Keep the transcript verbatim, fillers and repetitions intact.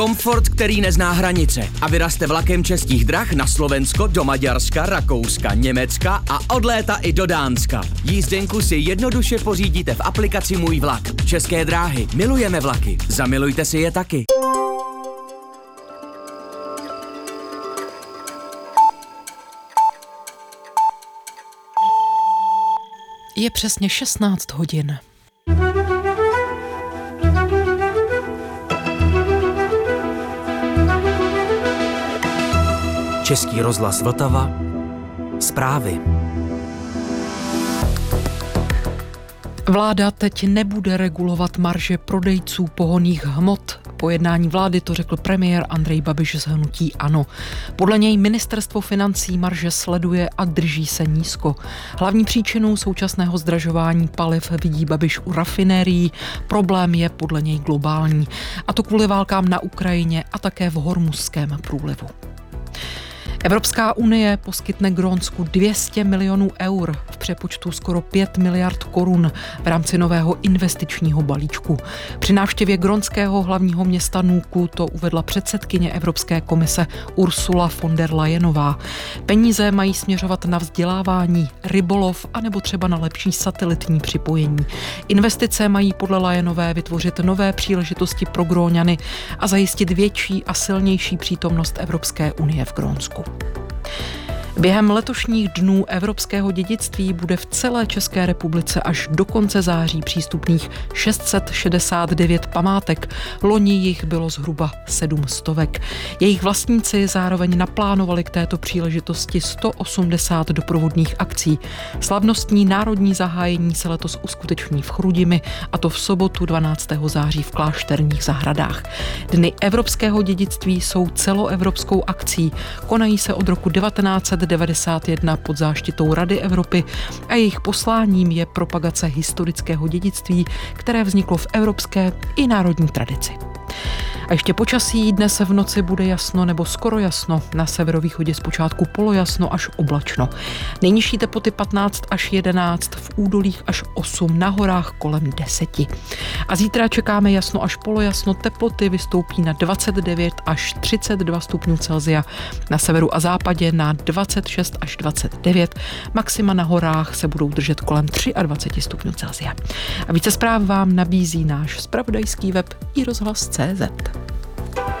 Komfort, který nezná hranice a vyraste vlakem Českých drah na Slovensko, do Maďarska, Rakouska, Německa a od léta i do Dánska. Jízdenku si jednoduše pořídíte v aplikaci Můj vlak. České dráhy. Milujeme vlaky. Zamilujte si je taky. Je přesně šestnáct hodin. Český rozhlas Vltava. Zprávy. Vláda teď nebude regulovat marže prodejců pohonných hmot. Po jednání vlády to řekl premiér Andrej Babiš z hnutí ANO. Podle něj ministerstvo financí marže sleduje a drží se nízko. Hlavní příčinou současného zdražování paliv vidí Babiš u rafinérií. Problém je podle něj globální. A to kvůli válkám na Ukrajině a také v Hormuzském průlivu. Evropská unie poskytne Grónsku dvě stě milionů eur, v přepočtu skoro pět miliard korun v rámci nového investičního balíčku. Při návštěvě grónského hlavního města Nuuku to uvedla předsedkyně Evropské komise Ursula von der Leyenová. Peníze mají směřovat na vzdělávání, rybolov anebo třeba na lepší satelitní připojení. Investice mají podle Leyenové vytvořit nové příležitosti pro Gróňany a zajistit větší a silnější přítomnost Evropské unie v Grónsku. Během letošních dnů evropského dědictví bude v celé České republice až do konce září přístupných šest set šedesát devět památek. Loni jich bylo zhruba sedm stovek. Jejich vlastníci zároveň naplánovali k této příležitosti sto osmdesát doprovodných akcí. Slavnostní národní zahájení se letos uskuteční v Chrudimi, a to v sobotu dvanáctého září v Klášterních zahradách. Dny evropského dědictví jsou celoevropskou akcí. Konají se od roku devatenáct set devadesát jedna pod záštitou Rady Evropy a jejich posláním je propagace historického dědictví, které vzniklo v evropské i národní tradici. A ještě počasí. Dnes v noci bude jasno nebo skoro jasno, na severovýchodě zpočátku polojasno až oblačno. Nejnižší teploty patnáct až jedenáct, v údolích až osm, na horách kolem deset. A zítra čekáme jasno až polojasno, teploty vystoupí na dvacet devět až třicet dva stupňů Celsia, na severu a západě na dvacet šest až dvacet devět, maxima na horách se budou držet kolem dvacet tři stupňů Celsia. A více zpráv vám nabízí náš zpravodajský web i rozhlas tečka cé zet.